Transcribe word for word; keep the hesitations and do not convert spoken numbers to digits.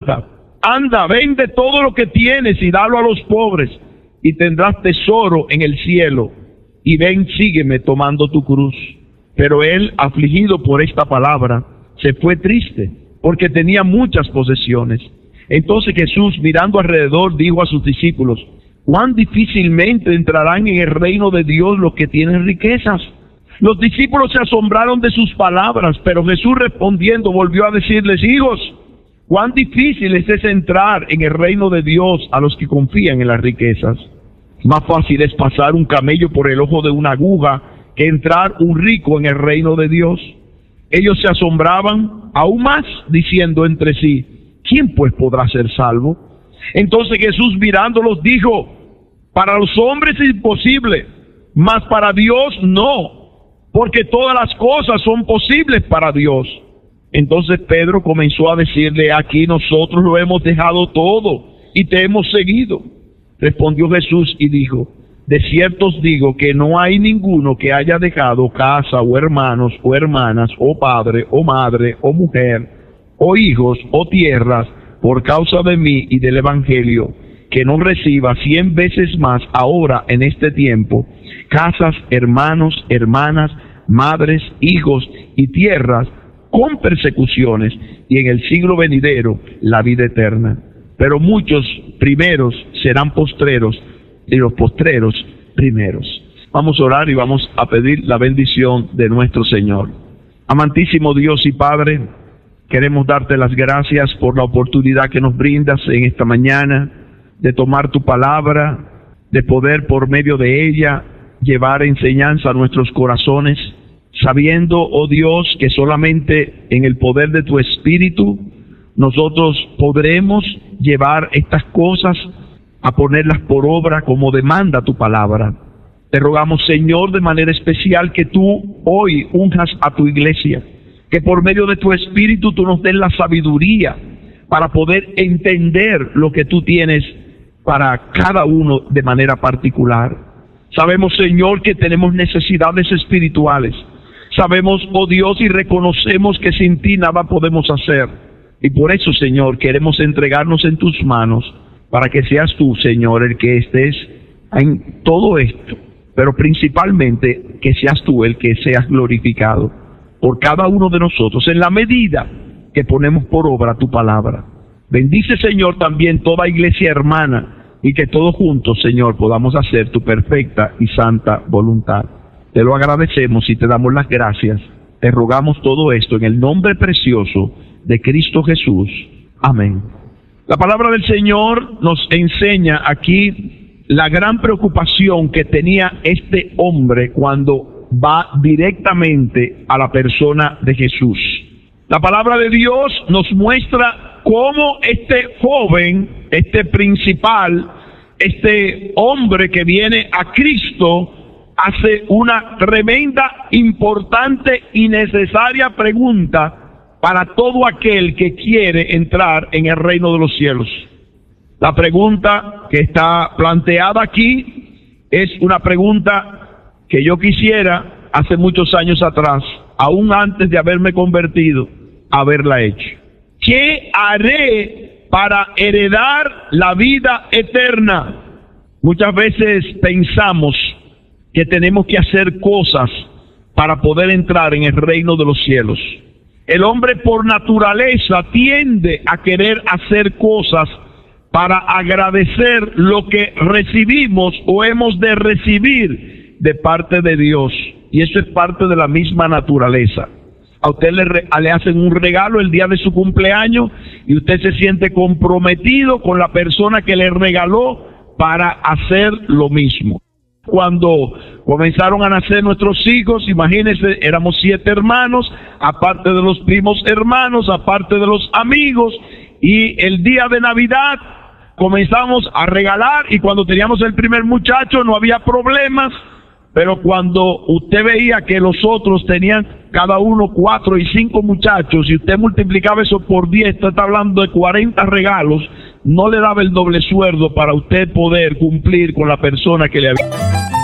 levanta, anda, vende todo lo que tienes y dalo a los pobres, y tendrás tesoro en el cielo, y ven, sígueme tomando tu cruz. Pero él, afligido por esta palabra, se fue triste, porque tenía muchas posesiones. Entonces Jesús, mirando alrededor, dijo a sus discípulos: cuán difícilmente entrarán en el reino de Dios los que tienen riquezas. Los discípulos se asombraron de sus palabras, pero Jesús respondiendo volvió a decirles: hijos, cuán difícil es entrar en el reino de Dios a los que confían en las riquezas. Más fácil es pasar un camello por el ojo de una aguja que entrar un rico en el reino de Dios. Ellos se asombraban aún más, diciendo entre sí: ¿quién pues podrá ser salvo? Entonces Jesús, mirándolos, dijo: para los hombres es imposible, mas para Dios no, porque todas las cosas son posibles para Dios. Entonces Pedro comenzó a decirle: aquí nosotros lo hemos dejado todo y te hemos seguido. Respondió Jesús y dijo: de cierto os digo que no hay ninguno que haya dejado casa o hermanos o hermanas o padre o madre o mujer o hijos o tierras por causa de mí y del evangelio, que no reciba cien veces más ahora en este tiempo casas, hermanos, hermanas, madres, hijos y tierras con persecuciones, y en el siglo venidero la vida eterna. Pero muchos primeros serán postreros, y los postreros primeros. Vamos a orar y vamos a pedir la bendición de nuestro Señor. Amantísimo Dios y Padre, queremos darte las gracias por la oportunidad que nos brindas en esta mañana de tomar tu palabra, de poder por medio de ella llevar enseñanza a nuestros corazones, sabiendo, oh Dios, que solamente en el poder de tu Espíritu nosotros podremos llevar estas cosas a ponerlas por obra como demanda tu palabra. Te rogamos, Señor, de manera especial que tú hoy unjas a tu iglesia, que por medio de tu Espíritu tú nos des la sabiduría para poder entender lo que tú tienes para cada uno de manera particular. Sabemos, Señor, que tenemos necesidades espirituales. Sabemos, oh Dios, y reconocemos que sin ti nada podemos hacer. Y por eso, Señor, queremos entregarnos en tus manos para que seas tú, Señor, el que estés en todo esto, pero principalmente que seas tú el que seas glorificado por cada uno de nosotros en la medida que ponemos por obra tu palabra. Bendice, Señor, también toda iglesia hermana, y que todos juntos, Señor, podamos hacer tu perfecta y santa voluntad. Te lo agradecemos y te damos las gracias. Te rogamos todo esto en el nombre precioso de Cristo Jesús. Amén. La palabra del Señor nos enseña aquí la gran preocupación que tenía este hombre cuando va directamente a la persona de Jesús. La palabra de Dios nos muestra cómo este joven, este principal, este hombre que viene a Cristo, hace una tremenda, importante y necesaria pregunta para todo aquel que quiere entrar en el reino de los cielos. La pregunta que está planteada aquí es una pregunta que yo quisiera hace muchos años atrás, aún antes de haberme convertido, haberla hecho. ¿Qué haré para heredar la vida eterna? Muchas veces pensamos que tenemos que hacer cosas para poder entrar en el reino de los cielos. El hombre por naturaleza tiende a querer hacer cosas para agradecer lo que recibimos o hemos de recibir de parte de Dios. Y eso es parte de la misma naturaleza. A usted le, re, le hacen un regalo el día de su cumpleaños y usted se siente comprometido con la persona que le regaló para hacer lo mismo. Cuando comenzaron a nacer nuestros hijos, imagínense, éramos siete hermanos, aparte de los primos hermanos, aparte de los amigos, y el día de Navidad comenzamos a regalar, y cuando teníamos el primer muchacho no había problemas, pero cuando usted veía que los otros tenían cada uno cuatro y cinco muchachos, y usted multiplicaba eso por diez, usted está hablando de cuarenta regalos, no le daba el doble sueldo para usted poder cumplir con la persona que le había...